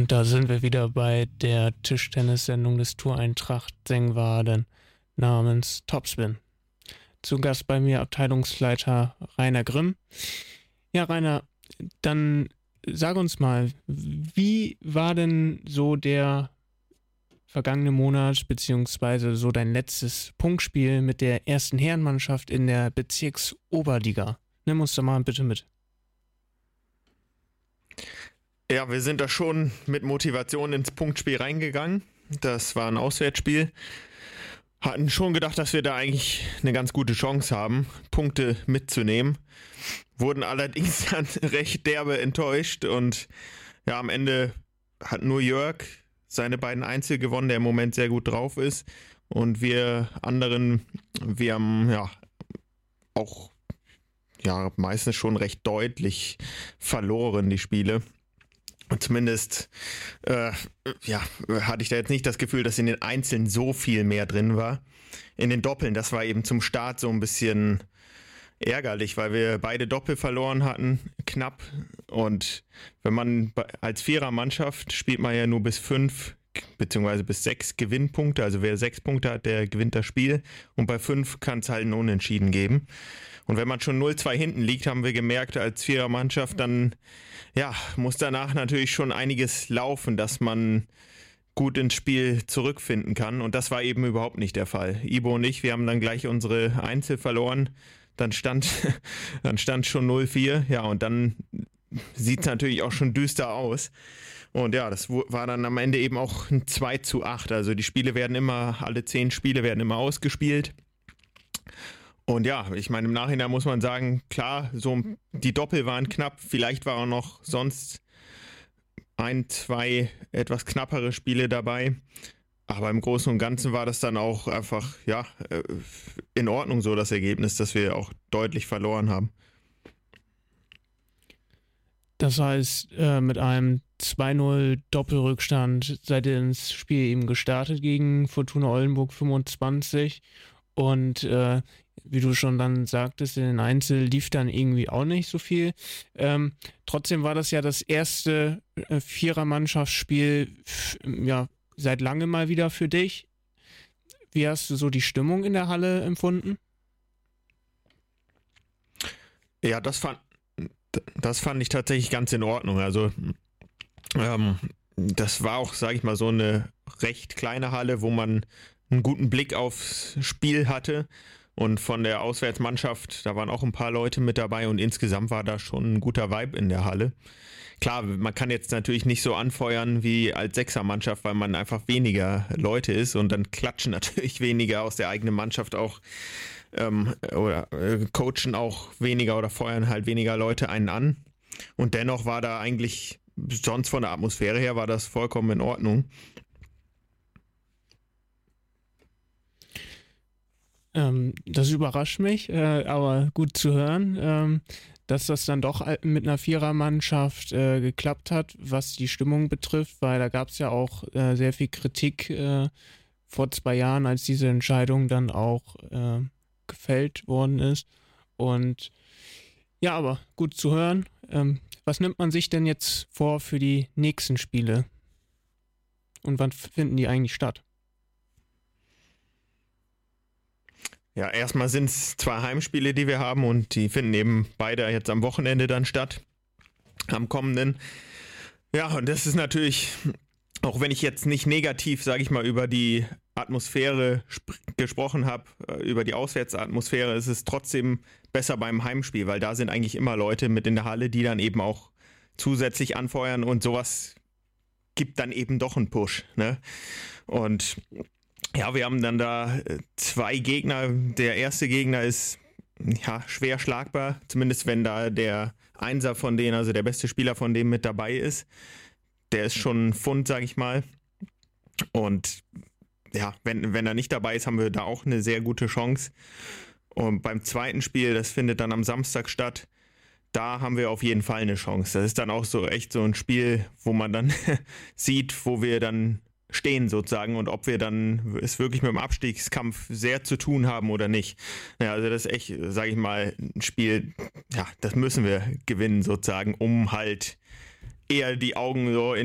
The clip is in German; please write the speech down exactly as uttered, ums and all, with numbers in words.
Und da sind wir wieder bei der Tischtennis-Sendung des Tour Eintracht Sengwarden namens Topspin. Zu Gast bei mir Abteilungsleiter Rainer Grimm. Ja, Rainer, dann sag uns mal, wie war denn so der vergangene Monat, beziehungsweise so dein letztes Punktspiel mit der ersten Herrenmannschaft in der Bezirksoberliga? Nimm uns da mal bitte mit. Ja, wir sind da schon mit Motivation ins Punktspiel reingegangen. Das war ein Auswärtsspiel. Hatten schon gedacht, dass wir da eigentlich eine ganz gute Chance haben, Punkte mitzunehmen. Wurden allerdings dann recht derbe enttäuscht und ja, am Ende hat nur Jörg seine beiden Einzel gewonnen, der im Moment sehr gut drauf ist. Und wir anderen, wir haben ja auch ja meistens schon recht deutlich verloren, die Spiele. Und zumindest äh, ja, hatte ich da jetzt nicht das Gefühl, dass in den Einzeln so viel mehr drin war. In den Doppeln, das war eben zum Start so ein bisschen ärgerlich, weil wir beide Doppel verloren hatten, knapp. Und wenn man als Vierermannschaft spielt man ja nur bis fünf beziehungsweise bis sechs Gewinnpunkte. Also wer sechs Punkte hat, der gewinnt das Spiel. Und bei fünf kann es halt ein Unentschieden geben. Und wenn man schon null zwei hinten liegt, haben wir gemerkt, als Vierermannschaft, dann ja, muss danach natürlich schon einiges laufen, dass man gut ins Spiel zurückfinden kann. Und das war eben überhaupt nicht der Fall. Ibo und ich, wir haben dann gleich unsere Einzel verloren. Dann stand, dann stand schon null vier. Ja, und dann sieht es natürlich auch schon düster aus. Und ja, das war dann am Ende eben auch ein zwei zu acht. Also die Spiele werden immer, alle zehn Spiele werden immer ausgespielt. Und ja, ich meine, im Nachhinein muss man sagen, klar, so die Doppel waren knapp. Vielleicht waren auch noch sonst ein, zwei etwas knappere Spiele dabei. Aber im Großen und Ganzen war das dann auch einfach, ja, in Ordnung so, das Ergebnis, dass wir auch deutlich verloren haben. Das heißt, äh, mit einem zwei null Doppelrückstand seid ihr ins Spiel eben gestartet gegen Fortuna Oldenburg fünfundzwanzig und äh, wie du schon dann sagtest, in den Einzel lief dann irgendwie auch nicht so viel. Ähm, trotzdem war das ja das erste äh, Vierermannschaftsspiel f- ja, seit langem mal wieder für dich. Wie hast du so die Stimmung in der Halle empfunden? Ja, das fand, das fand ich tatsächlich ganz in Ordnung. Also ähm, das war auch, sage ich mal, so eine recht kleine Halle, wo man einen guten Blick aufs Spiel hatte. Und von der Auswärtsmannschaft, da waren auch ein paar Leute mit dabei und insgesamt war da schon ein guter Vibe in der Halle. Klar, man kann jetzt natürlich nicht so anfeuern wie als Sechsermannschaft, weil man einfach weniger Leute ist und dann klatschen natürlich weniger aus der eigenen Mannschaft auch ähm, oder äh, coachen auch weniger oder feuern halt weniger Leute einen an. Und dennoch war da eigentlich, sonst von der Atmosphäre her, war das vollkommen in Ordnung. Ähm, das überrascht mich, äh, aber gut zu hören, ähm, dass das dann doch mit einer Vierermannschaft äh, geklappt hat, was die Stimmung betrifft, weil da gab es ja auch äh, sehr viel Kritik äh, vor zwei Jahren, als diese Entscheidung dann auch äh, gefällt worden ist. Und ja, aber gut zu hören. Ähm, was nimmt man sich denn jetzt vor für die nächsten Spiele? Und wann finden die eigentlich statt? Ja, erstmal sind es zwei Heimspiele, die wir haben und die finden eben beide jetzt am Wochenende dann statt, am kommenden. Ja, und das ist natürlich, auch wenn ich jetzt nicht negativ, sage ich mal, über die Atmosphäre sp- gesprochen habe, über die Auswärtsatmosphäre, ist es trotzdem besser beim Heimspiel, weil da sind eigentlich immer Leute mit in der Halle, die dann eben auch zusätzlich anfeuern und sowas gibt dann eben doch einen Push, ne? Und ja, wir haben dann da zwei Gegner. Der erste Gegner ist ja schwer schlagbar, zumindest wenn da der Einser von denen, also der beste Spieler von dem mit dabei ist. Der ist schon ein Pfund, sag ich mal. Und ja, wenn, wenn er nicht dabei ist, haben wir da auch eine sehr gute Chance. Und beim zweiten Spiel, das findet dann am Samstag statt, da haben wir auf jeden Fall eine Chance. Das ist dann auch so echt so ein Spiel, wo man dann sieht, wo wir dann stehen sozusagen und ob wir dann es wirklich mit dem Abstiegskampf sehr zu tun haben oder nicht. Ja, also das ist echt, sage ich mal, ein Spiel, ja, das müssen wir gewinnen sozusagen, um halt eher die Augen so in